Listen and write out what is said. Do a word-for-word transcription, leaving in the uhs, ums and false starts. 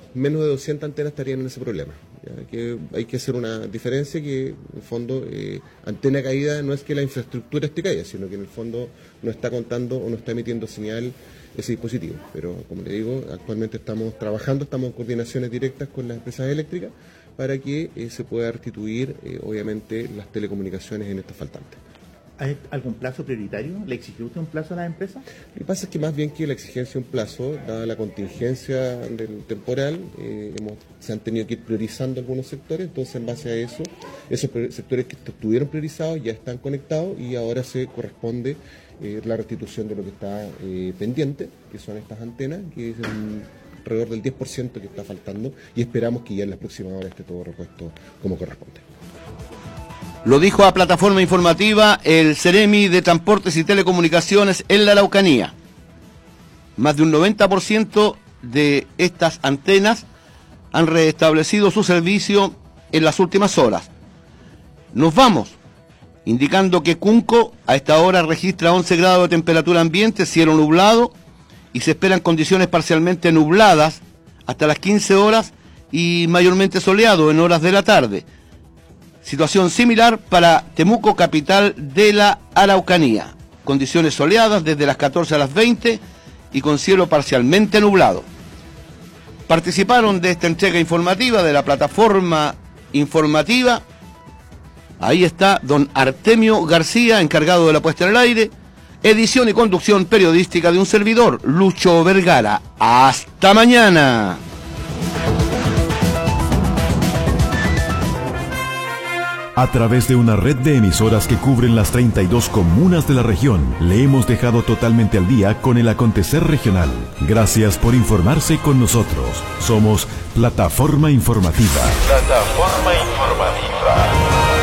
menos de doscientas antenas estarían en ese problema. ¿Ya? Que hay que hacer una diferencia que, en el fondo, eh, antena caída no es que la infraestructura esté caída, sino que en el fondo no está contando o no está emitiendo señal ese dispositivo. Pero, como le digo, actualmente estamos trabajando, estamos en coordinaciones directas con las empresas eléctricas para que eh, se pueda restituir, eh, obviamente, las telecomunicaciones en estos faltantes. ¿Hay algún plazo prioritario? ¿Le exigió usted un plazo a las empresas? Lo que pasa es que más bien que la exigencia de un plazo, dada la contingencia del temporal, eh, hemos, se han tenido que ir priorizando algunos sectores, entonces en base a eso, esos sectores que estuvieron priorizados ya están conectados y ahora se corresponde eh, la restitución de lo que está eh, pendiente, que son estas antenas, que es un, alrededor del diez por ciento que está faltando, y esperamos que ya en las próximas horas esté todo repuesto como corresponde. Lo dijo a Plataforma Informativa el Ceremi de Transportes y Telecomunicaciones en la Araucanía. Más de un noventa por ciento de estas antenas han restablecido su servicio en las últimas horas. Nos vamos, indicando que Cunco a esta hora registra once grados de temperatura ambiente, cielo nublado, y se esperan condiciones parcialmente nubladas hasta las quince horas y mayormente soleado en horas de la tarde. Situación similar para Temuco, capital de la Araucanía. Condiciones soleadas desde las catorce a las veinte y con cielo parcialmente nublado. Participaron de esta entrega informativa de la Plataforma Informativa. Ahí está don Artemio García, encargado de la puesta en el aire. Edición y conducción periodística de un servidor, Lucho Vergara. ¡Hasta mañana! A través de una red de emisoras que cubren las treinta y dos comunas de la región, le hemos dejado totalmente al día con el acontecer regional. Gracias por informarse con nosotros. Somos Plataforma Informativa. Plataforma Informativa.